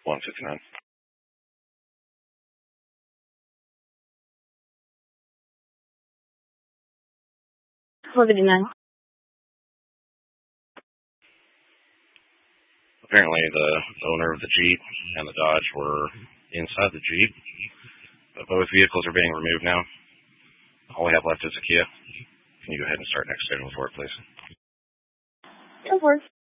159. 459. Apparently the owner of the Jeep and the Dodge were inside the Jeep, but both vehicles are being removed now. All we have left is a Kia. Can you go ahead and start next statement report, please? Of course.